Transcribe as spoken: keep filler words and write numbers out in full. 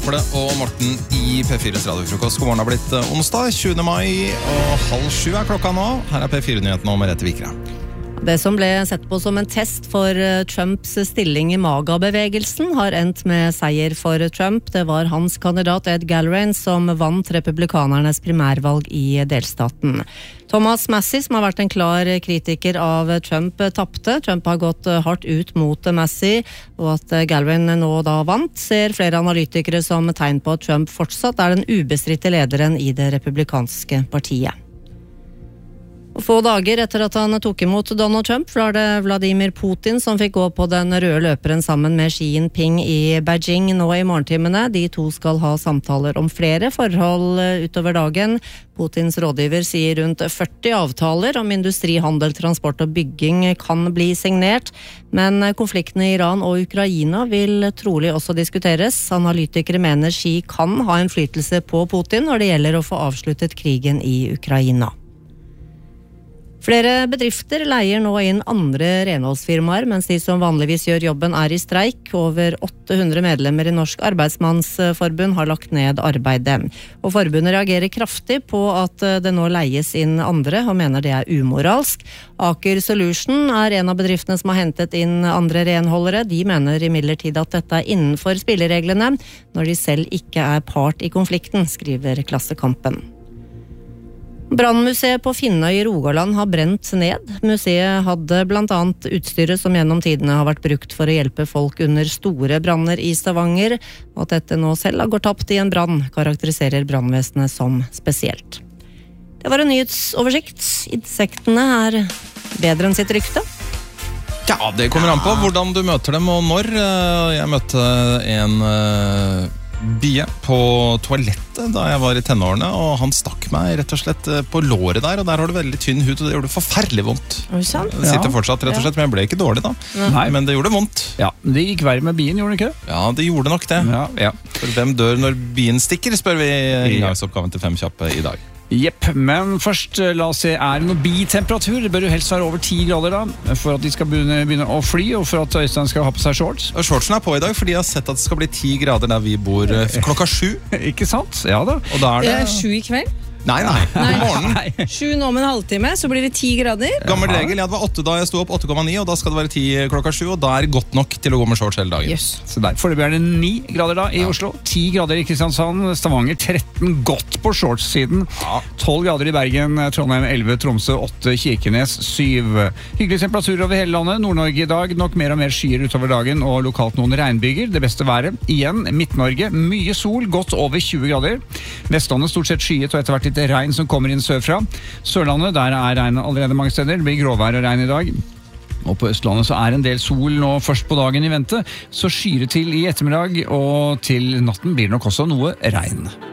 For det, og Morten i P fires radiofrokost. God morgen, har blitt onsdag, tjuende mai, og halv sju er klokka nå. Her er P fire-nyheten om Merete Vikre. Det som ble sett på som en test for Trumps stilling i MAGA-bevegelsen har endt med seier for Trump. Det var hans kandidat Ed Gallagher som vant republikanernes primærvalg i delstaten. Thomas Massie, som har vært en klar kritiker av Trump, tappte. Trump har gått hardt ut mot Massie, og at Gallagher nå da vant, ser flere analytikere som tegn på at Trump fortsatt er den ubestridte lederen i det republikanske partiet. Få dager etter at han tok imot Donald Trump, var det Vladimir Putin som fikk gå på den røde løperen sammen med Xi Jinping i Beijing nå i morgentimene. De to skal ha samtaler om flere forhold utover dagen. Putins rådgiver sier rundt førti avtaler om industri, handel, transport og bygging kan bli signert. Men konflikten i Iran og Ukraina vil trolig også diskuteres. Analytikere mener Xi kan ha innflytelse på Putin når det gjelder å få avsluttet krigen i Ukraina. Flere bedrifter leier nå inn andre renholdsfirmaer, mens de som vanligvis gjør jobben er i streik. Over åtte hundre medlemmer i Norsk Arbeidsmannsforbund har lagt ned arbeidet. Og forbundet reagerer kraftig på at det nå leies inn andre, og mener det er umoralsk. Aker Solution er en av bedriftene som har hentet inn andre renholdere. De mener imidlertid at dette er innenfor spillereglene, når de selv ikke er part i konflikten, skriver Klassekampen. Brannmuseet på Finnøy i Rogaland har brent ned. Museet hadde blant annet utstyret som gjennom tidene har vært brukt for å hjelpe folk under store branner i Stavanger, og at dette nå selv har gått tapt i en brann, karakteriserer brannvesenet som spesielt. Det var en nyhetsoversikt. Insektene er bedre enn sitt rykte. Ja, det kommer an på hvordan du møter dem og når. Jeg møtte en bie på toalettet da jeg var i tenårene, og han stakk meg rett og slett på låret der, og der har du veldig tynn hud, og det gjorde forferdelig vondt. Det sitter fortsatt rett og slett, men jeg ble ikke dårlig da. Nei, men det gjorde vondt. Ja, det gikk verre med bien, gjorde det ikke? Ja, det gjorde nok det. Ja, ja. For hvem dør når bien stikker, spør vi i inngangsoppgaven til Fem kjappe i dag. Jepp, men først la oss se, er det noe bitemperatur? Det bør jo helst være over ti grader da, for at de skal begynne, begynne å fly, og for at Øystein skal ha på seg shorts. Og shortsen er på i dag, fordi jeg har sett at det skal bli ti grader der vi bor klokka sju. Ikke sant? Ja da. Og da er det... Det er sju i kveld. Nei, nei, god morgen. Sju nå med en halvtime, så blir det ti grader. Gammel regel, ja, det var åtte da jeg sto opp, åtte komma ni, og da skal det være ti klokka sju, og da er det godt nok til å gå med shorts hele dagen. Yes. Så der, foreløpig er det ni grader da i ja. Oslo, ti grader i Kristiansand, Stavanger, tretten godt på shorts-siden, ja. tolv grader i Bergen, Trondheim, elleve, Tromsø, åtte, Kirkenes, syv. Hyggelig temperatur over hele landet, Nord-Norge i dag, nok mer og mer skyer utover dagen, og lokalt noen regnbyger, det beste været. Igjen, Midt-Norge, mye sol, godt over tjue grader. Vestlandet stort sett skyet, og etter hvert litt regn som kommer inn sørfra. Sørlandet, der er regn allerede mange steder. Det blir gråvær og regn i dag. Og på Østlandet så er en del sol nå først på dagen i vente. Så skyer det til i ettermiddag, og til natten blir det nok også noe regn.